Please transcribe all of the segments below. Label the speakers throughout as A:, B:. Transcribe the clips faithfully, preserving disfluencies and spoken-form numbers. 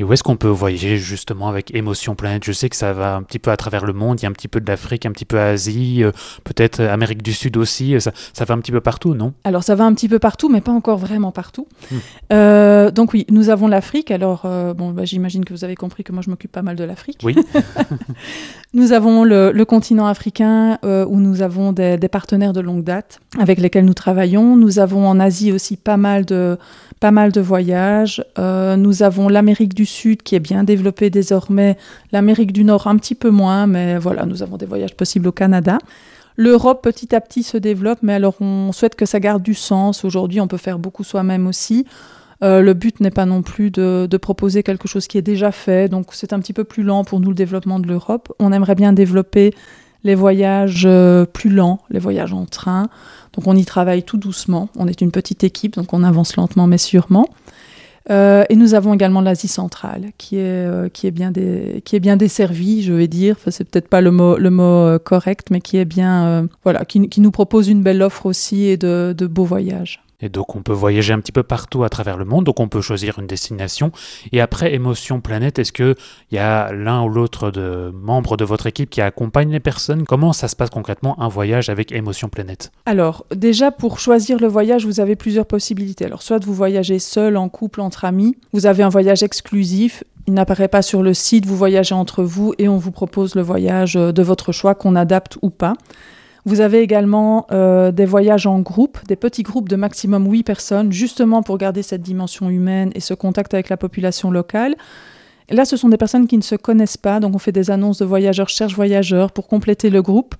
A: Et où est-ce qu'on peut voyager justement avec Émotion Planète? Je sais que ça va un petit peu à travers le monde, il y a un petit peu de l'Afrique, un petit peu Asie, euh, peut-être Amérique du Sud aussi, ça, ça va un petit peu partout, non?
B: Alors ça va un petit peu partout, mais pas encore vraiment partout.
A: Hmm.
B: Euh, donc oui, nous avons l'Afrique. Alors euh, bon, bah, j'imagine que vous avez compris que moi je m'occupe pas mal de l'Afrique.
A: Oui.
B: Nous avons le, le continent africain euh, où nous avons des, des partenaires de longue date avec lesquels nous travaillons. Nous avons en Asie aussi pas mal de, pas mal de voyages. Euh, nous avons l'Amérique du Sud qui est bien développée désormais. L'Amérique du Nord un petit peu moins, mais voilà, nous avons des voyages possibles au Canada. L'Europe petit à petit se développe, mais alors on souhaite que ça garde du sens. Aujourd'hui, on peut faire beaucoup soi-même aussi. Euh, le but n'est pas non plus de, de proposer quelque chose qui est déjà fait, donc c'est un petit peu plus lent pour nous le développement de l'Europe. On aimerait bien développer les voyages euh, plus lents, les voyages en train. Donc on y travaille tout doucement. On est une petite équipe, donc on avance lentement mais sûrement. Euh, et nous avons également l'Asie centrale, qui est, euh, qui est, bien, des, qui est bien desservie, je vais dire. Enfin, c'est peut-être pas le mot, le mot euh, correct, mais qui est bien, euh, voilà, qui, qui nous propose une belle offre aussi et de, de beaux voyages.
A: Et donc on peut voyager un petit peu partout à travers le monde, donc on peut choisir une destination. Et après Émotion Planète, est-ce qu'il y a l'un ou l'autre de membres de votre équipe qui accompagne les personnes? Comment ça se passe concrètement un voyage avec Émotion Planète?
B: Alors déjà pour choisir le voyage, vous avez plusieurs possibilités. Alors soit vous voyagez seul, en couple, entre amis, vous avez un voyage exclusif. Il n'apparaît pas sur le site, vous voyagez entre vous et on vous propose le voyage de votre choix qu'on adapte ou pas. Vous avez également euh, des voyages en groupe, des petits groupes de maximum huit personnes, justement pour garder cette dimension humaine et ce contact avec la population locale. Et là, ce sont des personnes qui ne se connaissent pas, donc on fait des annonces de voyageurs, cherche voyageurs pour compléter le groupe,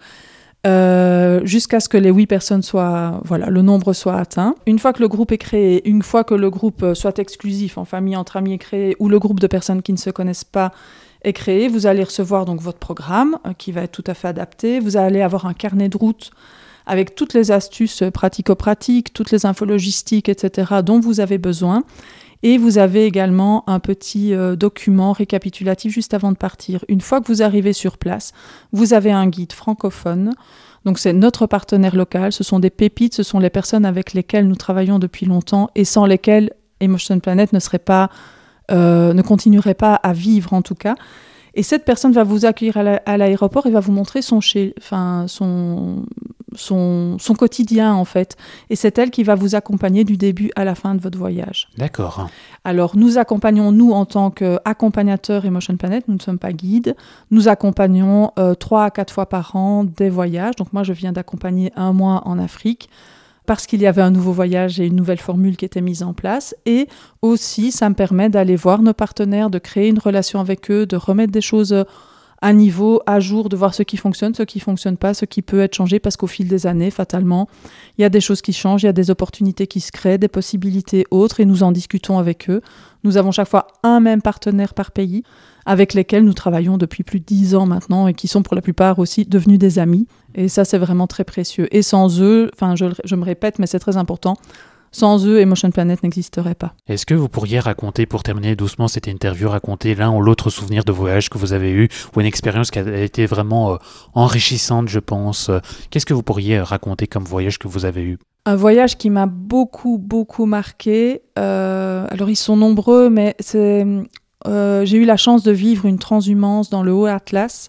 B: euh, jusqu'à ce que les huit personnes soient, voilà, le nombre soit atteint. Une fois que le groupe est créé, une fois que le groupe soit exclusif, en famille, entre amis est créé, ou le groupe de personnes qui ne se connaissent pas est créé, vous allez recevoir donc votre programme euh, qui va être tout à fait adapté. Vous allez avoir un carnet de route avec toutes les astuces pratico-pratiques, toutes les infos logistiques, et cetera dont vous avez besoin. Et vous avez également un petit euh, document récapitulatif juste avant de partir. Une fois que vous arrivez sur place, vous avez un guide francophone. Donc c'est notre partenaire local, ce sont des pépites, ce sont les personnes avec lesquelles nous travaillons depuis longtemps et sans lesquelles Émotion Planète ne serait pas Euh, ne continuerait pas à vivre en tout cas. Et cette personne va vous accueillir à, la, à l'aéroport et va vous montrer son, chez, enfin, son, son, son quotidien en fait. Et c'est elle qui va vous accompagner du début à la fin de votre voyage.
A: D'accord.
B: Alors nous accompagnons, nous en tant qu'accompagnateurs Émotion Planète, nous ne sommes pas guides, nous accompagnons euh, trois à quatre fois par an des voyages. Donc moi je viens d'accompagner un mois en Afrique, parce qu'il y avait un nouveau voyage et une nouvelle formule qui était mise en place. Et aussi, ça me permet d'aller voir nos partenaires, de créer une relation avec eux, de remettre des choses à niveau, à jour, de voir ce qui fonctionne, ce qui ne fonctionne pas, ce qui peut être changé, parce qu'au fil des années, fatalement, il y a des choses qui changent, il y a des opportunités qui se créent, des possibilités autres, et nous en discutons avec eux. Nous avons chaque fois un même partenaire par pays, avec lesquels nous travaillons depuis plus de dix ans maintenant, et qui sont pour la plupart aussi devenus des amis. Et ça, c'est vraiment très précieux. Et sans eux, enfin, je, je me répète, mais c'est très important, sans eux, Émotion Planète n'existerait pas.
A: Est-ce que vous pourriez raconter, pour terminer doucement cette interview, raconter l'un ou l'autre souvenir de voyage que vous avez eu, ou une expérience qui a été vraiment euh, enrichissante, je pense. Qu'est-ce que vous pourriez raconter comme voyage que vous avez eu?
B: Un voyage qui m'a beaucoup, beaucoup marqué. Euh, alors, ils sont nombreux, mais c'est, euh, j'ai eu la chance de vivre une transhumance dans le Haut-Atlas.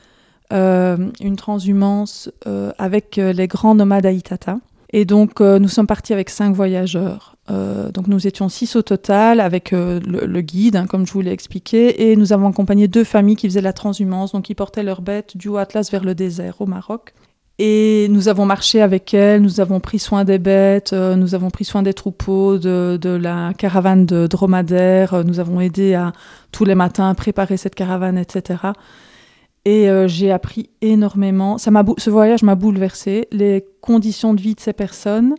B: Euh, une transhumance euh, avec euh, les grands nomades Aïtata. Et donc, euh, nous sommes partis avec cinq voyageurs. Euh, donc, nous étions six au total, avec euh, le, le guide, hein, comme je vous l'ai expliqué. Et nous avons accompagné deux familles qui faisaient la transhumance, donc qui portaient leurs bêtes du Haut-Atlas vers le désert, au Maroc. Et nous avons marché avec elles, nous avons pris soin des bêtes, euh, nous avons pris soin des troupeaux, de, de la caravane de dromadaires. Euh, nous avons aidé à, tous les matins, à préparer cette caravane, et cetera. Et euh, j'ai appris énormément. Ça m'a bou- ce voyage m'a bouleversée. Les conditions de vie de ces personnes,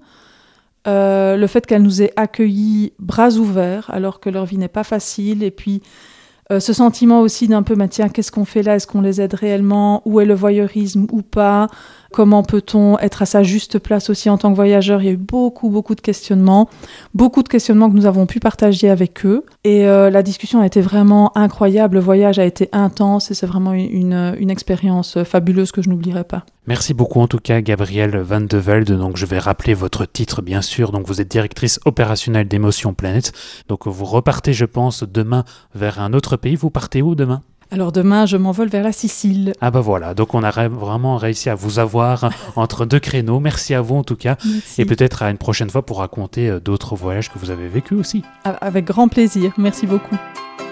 B: euh, le fait qu'elles nous aient accueillis bras ouverts, alors que leur vie n'est pas facile. Et puis, euh, ce sentiment aussi d'un peu, bah, tiens, qu'est-ce qu'on fait là? Est-ce qu'on les aide réellement? Où est le voyeurisme ou pas? Comment peut-on être à sa juste place aussi en tant que voyageur? Il y a eu beaucoup, beaucoup de questionnements, beaucoup de questionnements que nous avons pu partager avec eux. Et euh, la discussion a été vraiment incroyable, le voyage a été intense et c'est vraiment une, une expérience fabuleuse que je n'oublierai pas.
A: Merci beaucoup en tout cas Gabrielle Van de Velde. Donc je vais rappeler votre titre bien sûr. Donc vous êtes directrice opérationnelle d'Émotion Planète. Donc vous repartez je pense demain vers un autre pays. Vous partez où demain ?
B: Alors demain, je m'envole vers la Sicile.
A: Ah bah voilà, donc on a ré- vraiment réussi à vous avoir entre deux créneaux. Merci à vous en tout cas.
B: Merci.
A: Et peut-être à une prochaine fois pour raconter d'autres voyages que vous avez vécus aussi.
B: Avec grand plaisir, merci beaucoup.